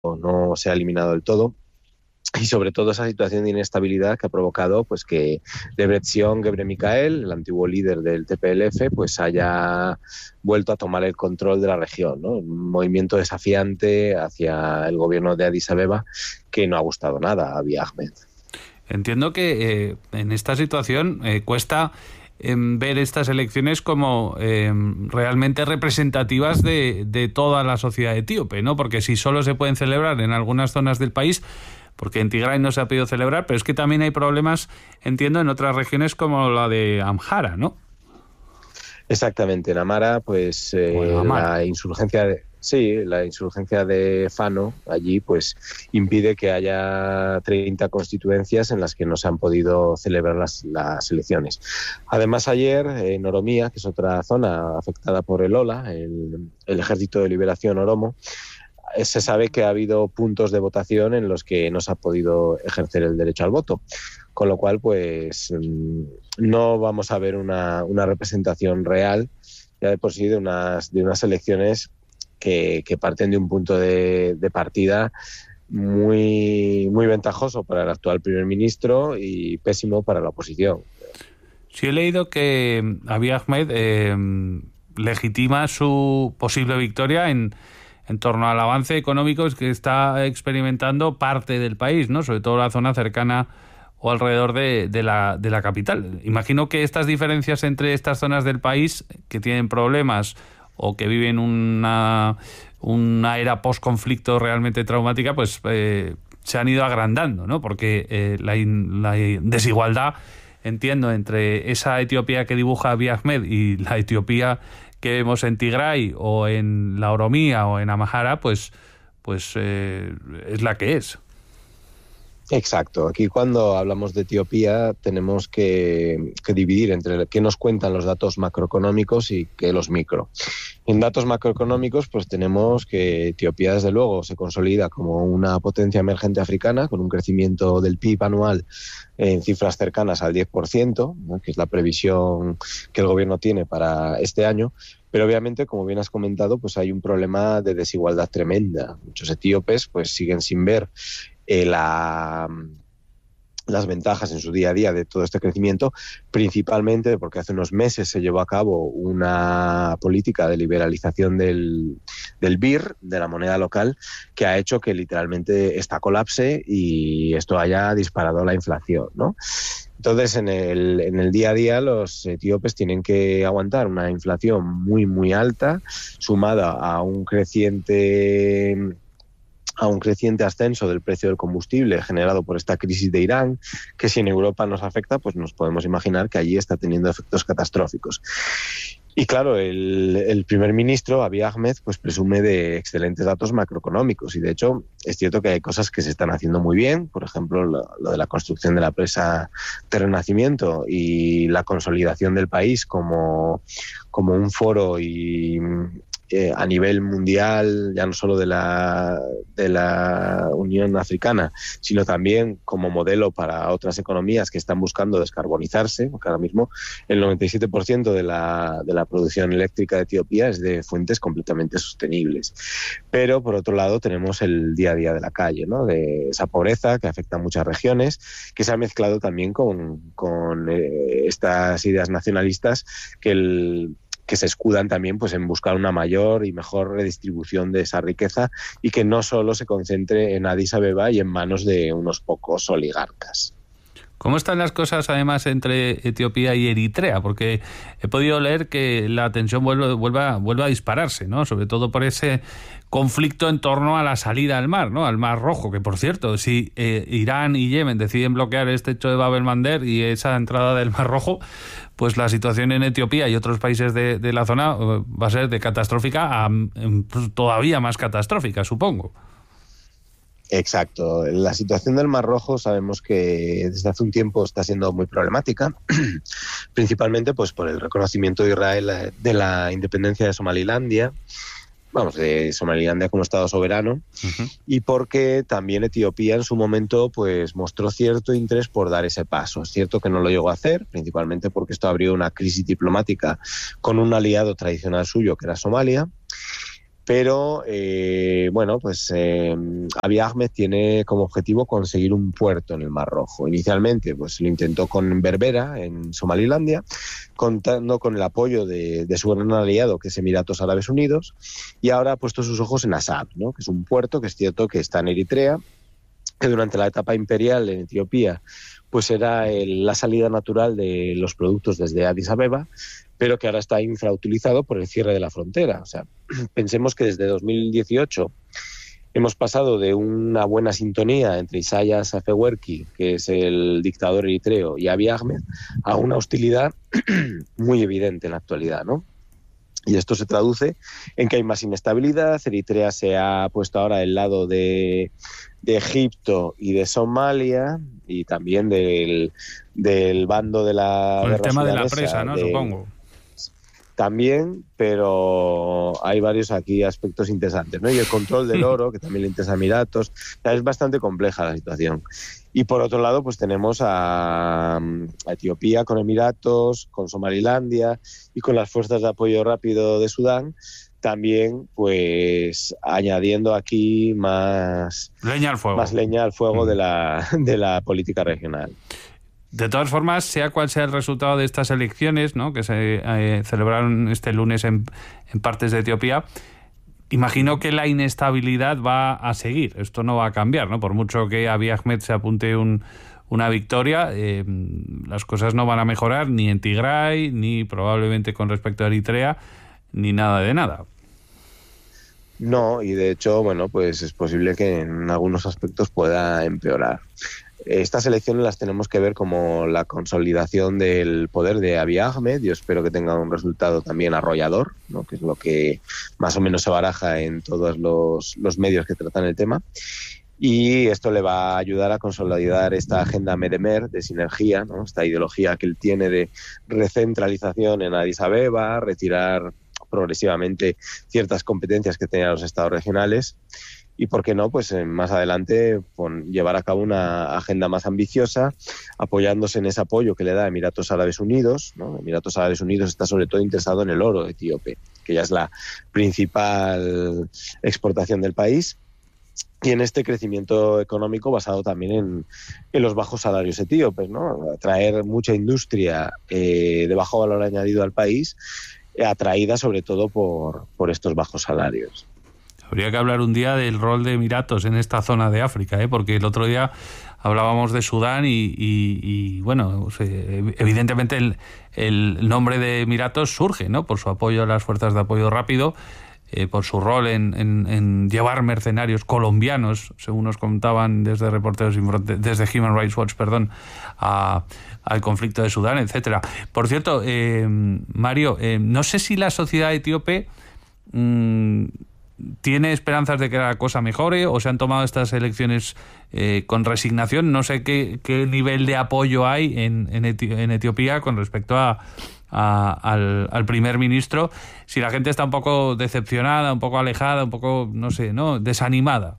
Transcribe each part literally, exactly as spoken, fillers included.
no se ha eliminado del todo. Y sobre todo esa situación de inestabilidad que ha provocado pues que Debretsion Gebremichael, el antiguo líder del T P L F, pues haya vuelto a tomar el control de la región, ¿no? Un movimiento desafiante hacia el gobierno de Addis Abeba que no ha gustado nada a Abiy Ahmed. Entiendo que eh, en esta situación eh, cuesta eh, ver estas elecciones como eh, realmente representativas de, de toda la sociedad etíope, ¿no? Porque si solo se pueden celebrar en algunas zonas del país, porque en Tigray no se ha podido celebrar, pero es que también hay problemas, entiendo, en otras regiones como la de Amhara, ¿no? Exactamente, en Amhara, pues eh, Bueno, Amhara. la insurgencia de, sí, la insurgencia de Fano allí, pues impide que haya treinta constituencias en las que no se han podido celebrar las, las elecciones. Además, ayer en Oromía, que es otra zona afectada por el Ola, el, el Ejército de Liberación Oromo, se sabe que ha habido puntos de votación en los que no se ha podido ejercer el derecho al voto, con lo cual pues no vamos a ver una, una representación real ya de por sí de unas, de unas elecciones que, que parten de un punto de, de partida muy, muy ventajoso para el actual primer ministro y pésimo para la oposición. Sí, he leído que Abiy Ahmed eh, legitima su posible victoria en en torno al avance económico que está experimentando parte del país, ¿no? Sobre todo la zona cercana o alrededor de, de, la, de la capital. Imagino que estas diferencias entre estas zonas del país que tienen problemas o que viven una, una era post-conflicto realmente traumática, pues eh, se han ido agrandando, ¿no? Porque eh, la, in, la desigualdad, entiendo, entre esa Etiopía que dibuja Abiy Ahmed y la Etiopía que vemos en Tigray o en la Oromía o en Amhara, pues, pues eh, es la que es. Exacto. Aquí cuando hablamos de Etiopía tenemos que, que dividir entre qué nos cuentan los datos macroeconómicos y qué los micro. En datos macroeconómicos pues tenemos que Etiopía desde luego se consolida como una potencia emergente africana con un crecimiento del P I B anual en cifras cercanas al diez por ciento, ¿no? Que es la previsión que el gobierno tiene para este año. Pero obviamente, como bien has comentado, pues hay un problema de desigualdad tremenda. Muchos etíopes pues siguen sin ver eh, la, las ventajas en su día a día de todo este crecimiento, principalmente porque hace unos meses se llevó a cabo una política de liberalización del, del B I R, de la moneda local, que ha hecho que literalmente esta colapse y esto haya disparado la inflación, ¿no? Entonces, en el, en el día a día, los etíopes tienen que aguantar una inflación muy, muy alta, sumada a un creciente a un creciente ascenso del precio del combustible generado por esta crisis de Irán, que si en Europa nos afecta, pues nos podemos imaginar que allí está teniendo efectos catastróficos. Y claro, el, el primer ministro, Abiy Ahmed, pues presume de excelentes datos macroeconómicos y de hecho es cierto que hay cosas que se están haciendo muy bien, por ejemplo lo, lo de la construcción de la presa de Renacimiento y la consolidación del país como, como un foro y eh, a nivel mundial, ya no solo de la, de la Unión Africana, sino también como modelo para otras economías que están buscando descarbonizarse, porque ahora mismo el noventa y siete por ciento de la, de la producción eléctrica de Etiopía es de fuentes completamente sostenibles. Pero, por otro lado, tenemos el día a día de la calle, ¿no? De esa pobreza que afecta a muchas regiones, que se ha mezclado también con, con eh, estas ideas nacionalistas que el que se escudan también pues en buscar una mayor y mejor redistribución de esa riqueza y que no solo se concentre en Addis Abeba y en manos de unos pocos oligarcas. ¿Cómo están las cosas, además, entre Etiopía y Eritrea? Porque he podido leer que la tensión vuelve, vuelve, vuelve a dispararse, ¿no? Sobre todo por ese conflicto en torno a la salida al mar, ¿no? Al Mar Rojo, que, por cierto, si eh, Irán y Yemen deciden bloquear este hecho de Bab el-Mandeb y esa entrada del Mar Rojo, pues la situación en Etiopía y otros países de, de la zona va a ser de catastrófica a pues, todavía más catastrófica, supongo. Exacto. La situación del Mar Rojo sabemos que desde hace un tiempo está siendo muy problemática, principalmente pues por el reconocimiento de Israel de la independencia de Somalilandia, vamos, de Somalilandia como Estado soberano, uh-huh. y porque también Etiopía en su momento pues mostró cierto interés por dar ese paso. Es cierto que no lo llegó a hacer, principalmente porque esto abrió una crisis diplomática con un aliado tradicional suyo que era Somalia. Pero, eh, bueno, pues eh, Abiy Ahmed tiene como objetivo conseguir un puerto en el Mar Rojo. Inicialmente, pues lo intentó con Berbera, en Somalilandia, contando con el apoyo de, de su gran aliado, que es Emiratos Árabes Unidos, y ahora ha puesto sus ojos en Asab, ¿no? Que es un puerto que es cierto que está en Eritrea, que durante la etapa imperial en Etiopía pues era el, la salida natural de los productos desde Addis Abeba, pero que ahora está infrautilizado por el cierre de la frontera. O sea, pensemos que desde dos mil dieciocho hemos pasado de una buena sintonía entre Isaias Afewerki, que es el dictador eritreo, y Abiy Ahmed, a una hostilidad muy evidente en la actualidad, ¿no? Y esto se traduce en que hay más inestabilidad. Eritrea se ha puesto ahora del lado de, de Egipto y de Somalia, y también del, del bando de la Con el guerra tema de la sudanesa, presa, ¿no? de, Supongo. También, pero hay varios aquí aspectos interesantes, ¿no? Y el control del oro, que también le interesa a Emiratos. O sea, es bastante compleja la situación. Y por otro lado, pues tenemos a, a Etiopía con Emiratos, con Somalilandia y con las fuerzas de apoyo rápido de Sudán, también pues añadiendo aquí más leña al fuego, más leña al fuego mm. de la, de la política regional. De todas formas, sea cual sea el resultado de estas elecciones, ¿no?, que se eh, celebraron este lunes en, en partes de Etiopía, imagino que la inestabilidad va a seguir. Esto no va a cambiar, ¿no? Por mucho que Abiy Ahmed se apunte un, una victoria, eh, las cosas no van a mejorar ni en Tigray, ni probablemente con respecto a Eritrea, ni nada de nada. No, y de hecho, bueno, pues es posible que en algunos aspectos pueda empeorar. Estas elecciones las tenemos que ver como la consolidación del poder de Abiy Ahmed. Yo espero que tenga un resultado también arrollador, ¿no?, que es lo que más o menos se baraja en todos los, los medios que tratan el tema. Y esto le va a ayudar a consolidar esta agenda Medemer de sinergia, ¿no?, esta ideología que él tiene de recentralización en Addis Abeba, retirar progresivamente ciertas competencias que tenían los estados regionales. Y por qué no, pues más adelante pon, llevar a cabo una agenda más ambiciosa, apoyándose en ese apoyo que le da Emiratos Árabes Unidos, ¿no? Emiratos Árabes Unidos está sobre todo interesado en el oro etíope, que ya es la principal exportación del país, y en este crecimiento económico basado también en, en los bajos salarios etíopes, ¿no? Atraer mucha industria eh, de bajo valor añadido al país, eh, atraída sobre todo por, por estos bajos salarios. Habría que hablar un día del rol de Emiratos en esta zona de África, ¿eh? Porque el otro día hablábamos de Sudán y, y, y bueno, evidentemente el, el nombre de Emiratos surge, ¿no?, por su apoyo a las fuerzas de apoyo rápido, eh, por su rol en, en, en llevar mercenarios colombianos, según nos contaban desde Reporteros Sin Fronteras, desde Human Rights Watch, perdón, a, al conflicto de Sudán, etcétera. Por cierto, eh, Mario, eh, no sé si la sociedad etíope mmm, ¿tiene esperanzas de que la cosa mejore o se han tomado estas elecciones eh, con resignación? No sé qué, qué nivel de apoyo hay en, en, Eti- en Etiopía con respecto a, a, al, al primer ministro. Si la gente está un poco decepcionada, un poco alejada, un poco, no sé, ¿no?, desanimada.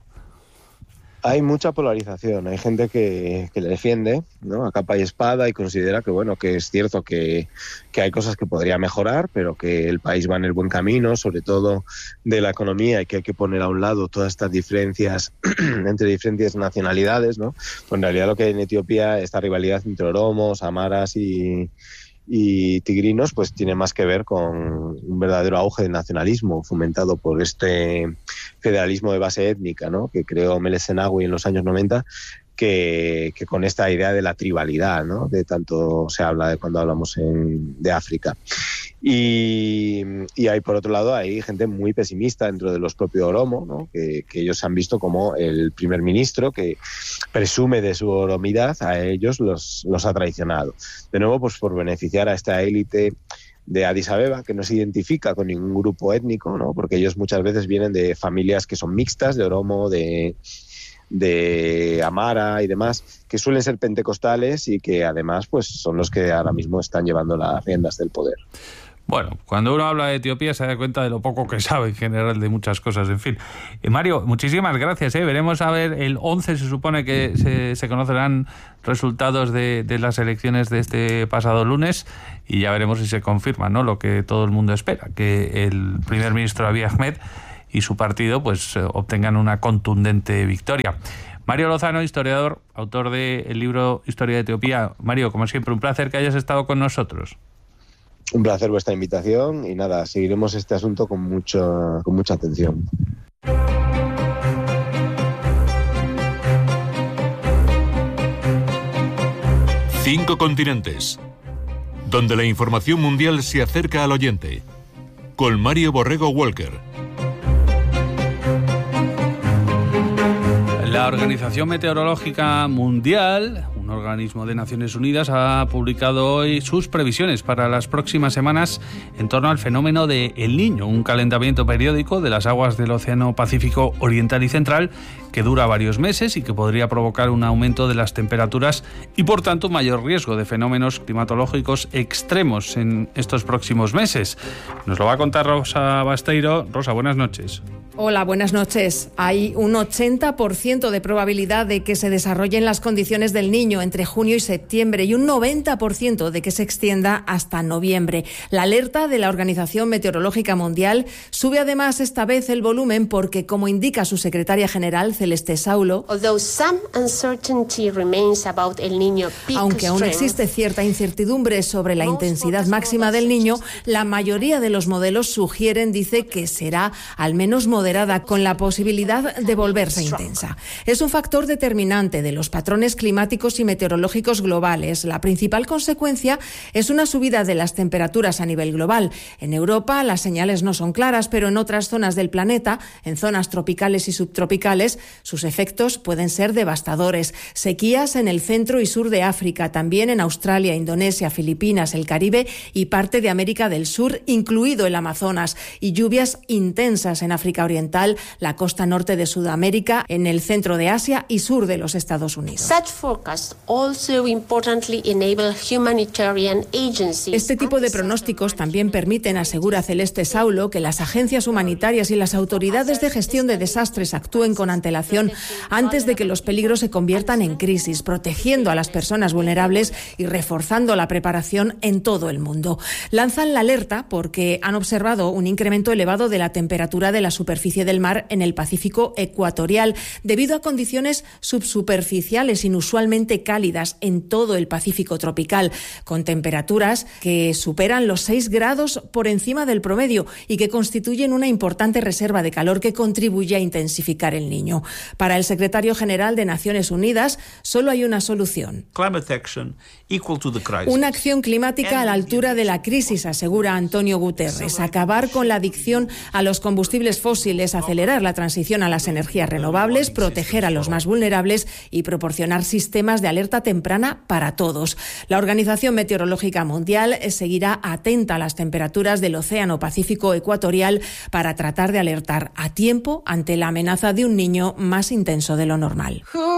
Hay mucha polarización, hay gente que, que le defiende, ¿no?, a capa y espada, y considera que, bueno, que es cierto que, que hay cosas que podría mejorar, pero que el país va en el buen camino, sobre todo de la economía, y que hay que poner a un lado todas estas diferencias entre diferentes nacionalidades, ¿no? Pues en realidad lo que hay en Etiopía, esta rivalidad entre oromos, amaras y y tigrinos, pues tiene más que ver con un verdadero auge de nacionalismo fomentado por este federalismo de base étnica, ¿no?, que creó Meles Zenawi en los años noventa, que, que con esta idea de la tribalidad, ¿no?, de tanto se habla de cuando hablamos en, de África. Y, y hay, por otro lado, hay gente muy pesimista dentro de los propios Oromo, ¿no?, que, que ellos han visto como el primer ministro, que presume de su oromidad, a ellos los, los ha traicionado. De nuevo, pues por beneficiar a esta élite de Addis Abeba, que no se identifica con ningún grupo étnico, ¿no?, porque ellos muchas veces vienen de familias que son mixtas, de Oromo, de... de Amara y demás, que suelen ser pentecostales y que además pues son los que ahora mismo están llevando las riendas del poder. Bueno, cuando uno habla de Etiopía se da cuenta de lo poco que sabe en general de muchas cosas, en fin. Eh, Mario, muchísimas gracias, ¿eh? Veremos a ver, el once se supone que se, se conocerán resultados de, de las elecciones de este pasado lunes, y ya veremos si se confirma, ¿no?, lo que todo el mundo espera, que el primer ministro Abiy Ahmed y su partido pues obtengan una contundente victoria. Mario Lozano, historiador, autor del libro Historia de Etiopía. Mario, como siempre, un placer que hayas estado con nosotros. Un placer vuestra invitación y nada, seguiremos este asunto con mucho, con mucha atención. Cinco continentes, donde la información mundial se acerca al oyente, con Mario Borrego Walker. La Organización Meteorológica Mundial, un organismo de Naciones Unidas, ha publicado hoy sus previsiones para las próximas semanas en torno al fenómeno de El Niño, un calentamiento periódico de las aguas del Océano Pacífico Oriental y Central que dura varios meses y que podría provocar un aumento de las temperaturas y, por tanto, un mayor riesgo de fenómenos climatológicos extremos en estos próximos meses. Nos lo va a contar Rosa Basteiro. Rosa, buenas noches. Hola, buenas noches. Hay un ochenta por ciento de probabilidad de que se desarrollen las condiciones del Niño entre junio y septiembre y un noventa por ciento de que se extienda hasta noviembre. La alerta de la Organización Meteorológica Mundial sube además esta vez el volumen porque, como indica su secretaria general, Celeste Saulo, aunque aún existe cierta incertidumbre sobre la intensidad máxima del Niño, la mayoría de los modelos sugieren, dice, que será al menos moderada, con la posibilidad de volverse intensa. Es un factor determinante de los patrones climáticos y meteorológicos globales. La principal consecuencia es una subida de las temperaturas a nivel global. En Europa las señales no son claras, pero en otras zonas del planeta, en zonas tropicales y subtropicales, sus efectos pueden ser devastadores. Sequías en el centro y sur de África, también en Australia, Indonesia, Filipinas, el Caribe y parte de América del Sur, incluido el Amazonas, y lluvias intensas en África Oriental, la costa norte de Sudamérica, en el centro de Asia y sur de los Estados Unidos. Este tipo de pronósticos también permiten, asegura Celeste Saulo, que las agencias humanitarias y las autoridades de gestión de desastres actúen con antelación antes de que los peligros se conviertan en crisis, protegiendo a las personas vulnerables y reforzando la preparación en todo el mundo. Lanzan la alerta porque han observado un incremento elevado de la temperatura de la superficie del mar en el Pacífico ecuatorial, debido a condiciones subsuperficiales inusualmente cálidas en todo el Pacífico tropical, con temperaturas que superan los seis grados por encima del promedio y que constituyen una importante reserva de calor que contribuye a intensificar el Niño. Para el secretario general de Naciones Unidas, solo hay una solución: una acción climática a la altura de la crisis, asegura Antonio Guterres. Acabar con la adicción a los combustibles fósiles, acelerar la transición a las energías renovables, proteger a los más vulnerables y proporcionar sistemas de alerta temprana para todos. La Organización Meteorológica Mundial seguirá atenta a las temperaturas del Océano Pacífico ecuatorial para tratar de alertar a tiempo ante la amenaza de un Niño más intenso de lo normal.